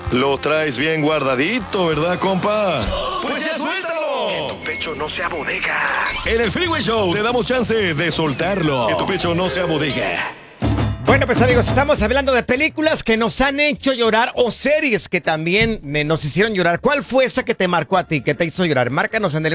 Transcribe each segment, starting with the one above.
Lo traes bien guardadito, ¿verdad, compa? Pues ya suéltalo. Que tu pecho no sea bodega. En el Freeway Show te damos chance de soltarlo. Que tu pecho no sea bodega. Bueno, pues amigos, estamos hablando de películas que nos han hecho llorar o series que también nos hicieron llorar. ¿Cuál fue esa que te marcó a ti, que te hizo llorar? Márcanos en el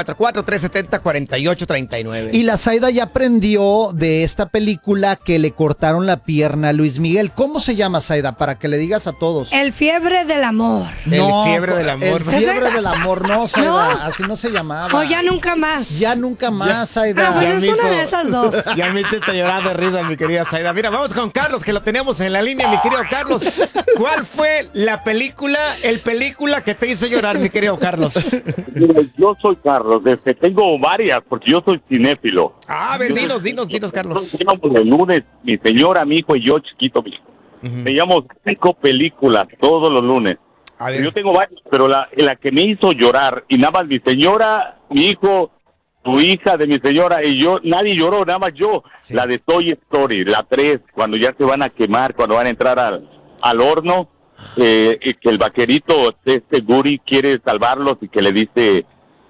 1844-370-4839. Y la Zaida ya aprendió de esta película que le cortaron la pierna a Luis Miguel. ¿Cómo se llama, Zaida? Para que le digas a todos. El fiebre del amor. El fiebre del amor. El fiebre del amor, no, Zaida. ¿No? Así no se llamaba. O ya nunca más. Ya nunca más, Zaida. Ah, pues Ya es me una hizo- de esas dos. Ya me hiciste llorar de risa, mi querida Zaida. Mira, vamos con Carlos, que lo tenemos en la línea, mi querido Carlos. ¿Cuál fue la película que te hizo llorar, mi querido Carlos? Yo soy Carlos, tengo varias, porque yo soy cinéfilo. A ver, dinos, Carlos. Nosotros íbamos los lunes, mi señora, mi hijo y yo, chiquito, mi hijo. Veíamos 5 películas todos los lunes. A ver. Yo tengo varias, pero la que me hizo llorar, y nada más mi señora, mi hijo, tu hija de mi señora y yo, nadie lloró, nada más yo. Sí. La de Toy Story, la 3, cuando ya se van a quemar, cuando van a entrar al horno, y que el vaquerito, Woody, quiere salvarlos y que le dice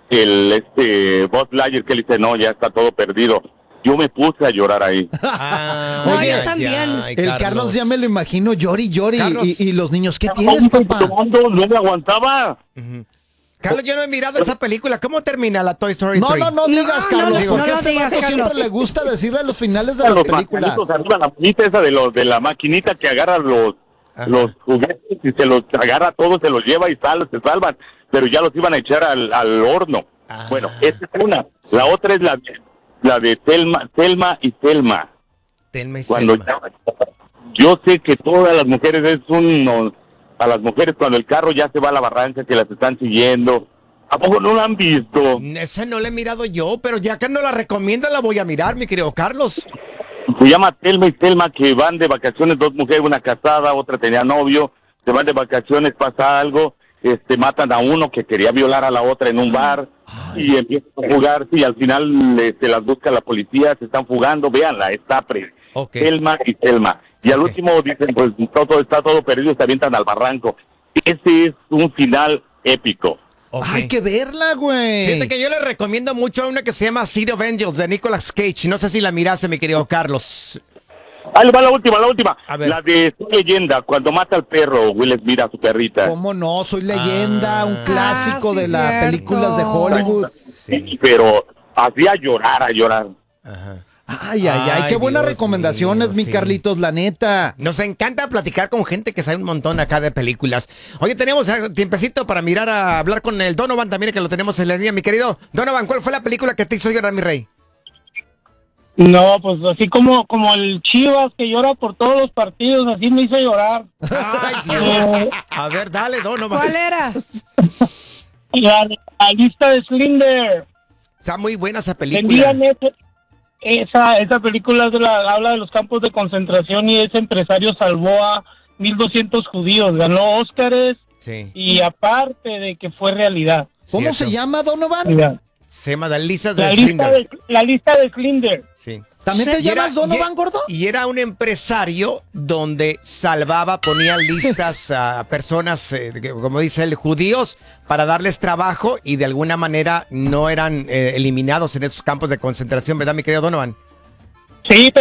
Buzz Lightyear, que le dice, no, ya está todo perdido. Yo me puse a llorar ahí. No, Oye, yo también. El Carlos ya me lo imagino, llori. Carlos. Y los niños, ¿qué tienes, papá? No me aguantaba. Carlos, yo no he mirado esa película. ¿Cómo termina la Toy Story 3? No digas, no, Carlos, no, porque no a lo este digas, vato siempre Carlos. le gusta decirle los finales de A las los películas. marcanitos arriba, la maquinita esa de la maquinita que agarra los juguetes y se los agarra todos, se los lleva y se salvan, pero ya los iban a echar al horno. Bueno, esa es una. La otra es la de Thelma y Thelma. Thelma y Cuando Selma. yo sé que todas las mujeres a las mujeres cuando el carro ya se va a la barranca, que las están siguiendo. ¿A poco no la han visto? Esa no la he mirado yo, pero ya que no la recomienda, la voy a mirar, mi querido Carlos. Se llama Thelma y Thelma, que van de vacaciones, 2 mujeres, una casada, otra tenía novio, se van de vacaciones, pasa algo, matan a uno que quería violar a la otra en un bar y empiezan a jugar, y al final se las busca la policía, se están fugando, véanla, está Ok. Thelma y Thelma. Y al último dicen, pues está todo perdido, se avientan al barranco. Ese es un final épico. Ok. Hay que verla, güey. Fíjate que yo le recomiendo mucho una que se llama City of Angels de Nicolas Cage. No sé si la miraste, mi querido Carlos. Ahí va la última. A ver. La de Soy Leyenda, cuando mata al perro, Will Smith a su perrita. ¿Cómo no? Soy Leyenda, un clásico sí, de las cierto. películas de Hollywood. Sí. Pero hacía llorar. Ajá. Ay, qué Ay, buenas Dios recomendaciones, mío, mi sí. Carlitos, la neta. Nos encanta platicar con gente que sabe un montón acá de películas. Oye, tenemos tiempecito para hablar con el Donovan también, que lo tenemos en la línea. Mi querido Donovan, ¿cuál fue la película que te hizo llorar, mi rey? No, pues así como el Chivas que llora por todos los partidos, así me hizo llorar. Ay, Dios. A ver, dale, Donovan. ¿Cuál era? La lista de Slender. Está muy buena esa película. Vendían esa película habla de los campos de concentración y ese empresario salvó a 1,200 judíos, ganó Óscares Sí. y aparte de que fue realidad. ¿Cómo Cierto. se llama, Donovan? Mira, Se llama La Lista de la lista Schindler. la lista de Slender. Sí. ¿También te Y era- llamas Donovan, gordo? Y era un empresario donde ponía listas a personas, como dice él, judíos, para darles trabajo y de alguna manera no eran eliminados en esos campos de concentración, ¿verdad, mi querido Donovan? Sí,